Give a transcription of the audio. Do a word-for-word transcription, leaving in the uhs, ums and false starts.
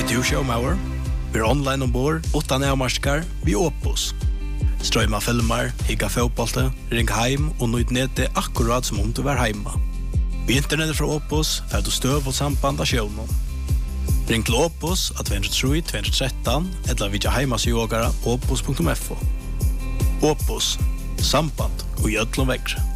Er du showmauer? Vi er online ombord, utan avmarskar, vi Opus. Strøyma filmer, higga fotbollte, ring heim og nøyd nede akkurat som om du var heima. Vi internettet fra Opus, fer du støv og samband av sjøvnen. Ring til Opus av to tre to tre tre eller vidja heimasjogara opus punktum f o. Opus, samband og gjødlom vekkre.